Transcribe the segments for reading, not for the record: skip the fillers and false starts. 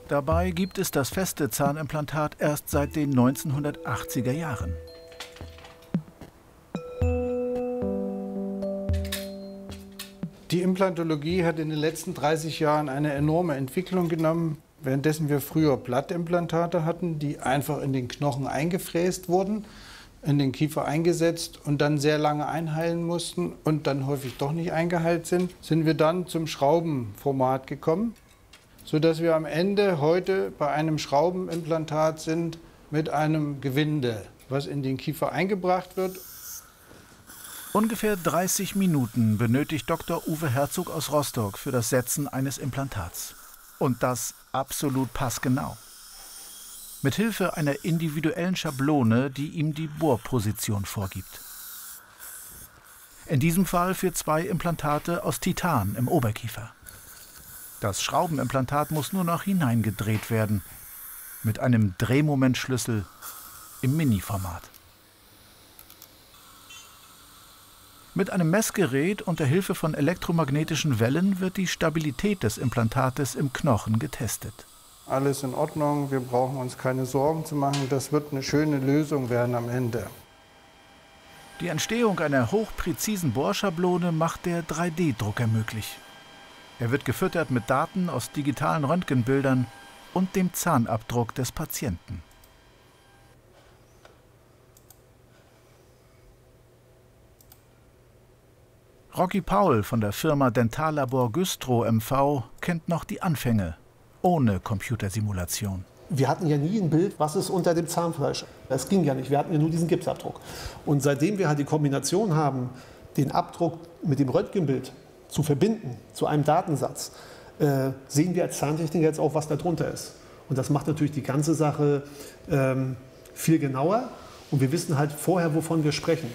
Dabei gibt es das feste Zahnimplantat erst seit den 1980er Jahren. Die Implantologie hat in den letzten 30 Jahren eine enorme Entwicklung genommen. Währenddessen wir früher Plattimplantate hatten, die einfach in den Knochen eingefräst wurden, in den Kiefer eingesetzt und dann sehr lange einheilen mussten und dann häufig doch nicht eingeheilt sind wir dann zum Schraubenformat gekommen, sodass wir am Ende heute bei einem Schraubenimplantat sind mit einem Gewinde, was in den Kiefer eingebracht wird. Ungefähr 30 Minuten benötigt Dr. Uwe Herzog aus Rostock für das Setzen eines Implantats. Und das absolut passgenau. Mithilfe einer individuellen Schablone, die ihm die Bohrposition vorgibt. In diesem Fall für 2 Implantate aus Titan im Oberkiefer. Das Schraubenimplantat muss nur noch hineingedreht werden. Mit einem Drehmomentschlüssel im Mini-Format. Mit einem Messgerät unter Hilfe von elektromagnetischen Wellen wird die Stabilität des Implantates im Knochen getestet. Alles in Ordnung, wir brauchen uns keine Sorgen zu machen. Das wird eine schöne Lösung werden am Ende. Die Entstehung einer hochpräzisen Bohrschablone macht der 3D-Drucker möglich. Er wird gefüttert mit Daten aus digitalen Röntgenbildern und dem Zahnabdruck des Patienten. Rocky Paul von der Firma Dentallabor Güstrow MV kennt noch die Anfänge, ohne Computersimulation. Wir hatten ja nie ein Bild, was ist unter dem Zahnfleisch. Das ging ja nicht, wir hatten ja nur diesen Gipsabdruck. Und seitdem wir halt die Kombination haben, den Abdruck mit dem Röntgenbild zu verbinden, zu einem Datensatz, sehen wir als Zahntechniker jetzt auch, was da drunter ist. Und das macht natürlich die ganze Sache viel genauer und wir wissen halt vorher, wovon wir sprechen.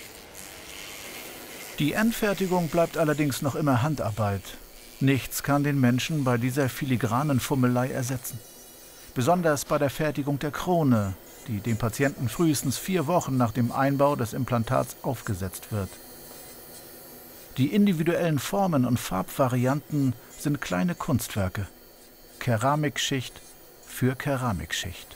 Die Endfertigung bleibt allerdings noch immer Handarbeit. Nichts kann den Menschen bei dieser filigranen Fummelei ersetzen. Besonders bei der Fertigung der Krone, die dem Patienten frühestens 4 Wochen nach dem Einbau des Implantats aufgesetzt wird. Die individuellen Formen und Farbvarianten sind kleine Kunstwerke. Keramikschicht für Keramikschicht.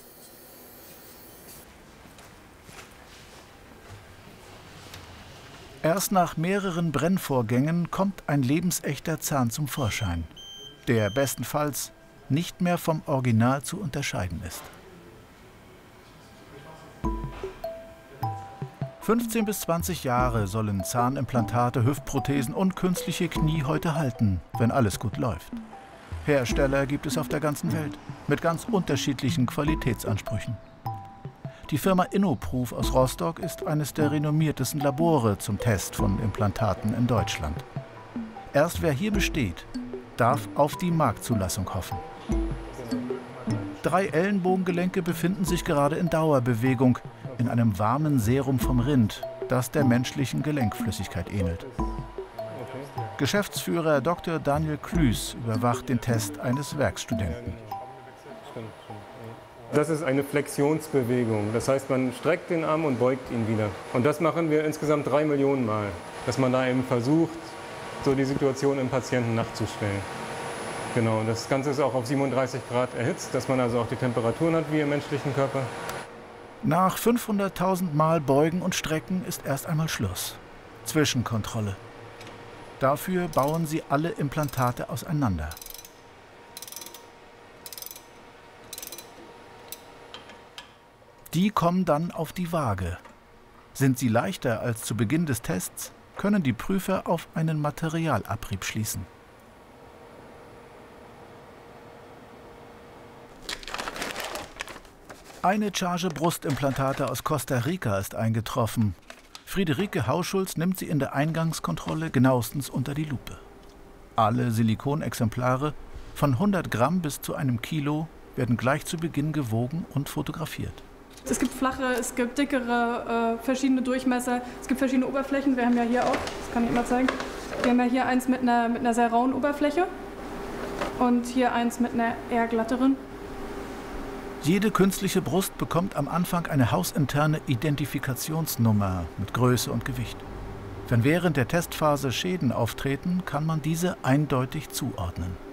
Erst nach mehreren Brennvorgängen kommt ein lebensechter Zahn zum Vorschein, der bestenfalls nicht mehr vom Original zu unterscheiden ist. 15 bis 20 Jahre sollen Zahnimplantate, Hüftprothesen und künstliche Knie heute halten, wenn alles gut läuft. Hersteller gibt es auf der ganzen Welt mit ganz unterschiedlichen Qualitätsansprüchen. Die Firma Innoproof aus Rostock ist eines der renommiertesten Labore zum Test von Implantaten in Deutschland. Erst wer hier besteht, darf auf die Marktzulassung hoffen. 3 Ellenbogengelenke befinden sich gerade in Dauerbewegung in einem warmen Serum vom Rind, das der menschlichen Gelenkflüssigkeit ähnelt. Geschäftsführer Dr. Daniel Klüß überwacht den Test eines Werkstudenten. Das ist eine Flexionsbewegung. Das heißt, man streckt den Arm und beugt ihn wieder. Und das machen wir insgesamt 3 Millionen Mal. Dass man da eben versucht, so die Situation im Patienten nachzustellen. Genau, das Ganze ist auch auf 37 Grad erhitzt, dass man also auch die Temperaturen hat wie im menschlichen Körper. Nach 500.000 Mal Beugen und Strecken ist erst einmal Schluss. Zwischenkontrolle. Dafür bauen sie alle Implantate auseinander. Die kommen dann auf die Waage. Sind sie leichter als zu Beginn des Tests, können die Prüfer auf einen Materialabrieb schließen. Eine Charge Brustimplantate aus Costa Rica ist eingetroffen. Friederike Hauschulz nimmt sie in der Eingangskontrolle genauestens unter die Lupe. Alle Silikonexemplare von 100 Gramm bis zu einem Kilo werden gleich zu Beginn gewogen und fotografiert. Es gibt flache, es gibt dickere, verschiedene Durchmesser. Es gibt verschiedene Oberflächen. Wir haben ja hier auch, das kann ich mal zeigen, wir haben ja hier eins mit einer sehr rauen Oberfläche und hier eins mit einer eher glatteren. Jede künstliche Brust bekommt am Anfang eine hausinterne Identifikationsnummer mit Größe und Gewicht. Wenn während der Testphase Schäden auftreten, kann man diese eindeutig zuordnen.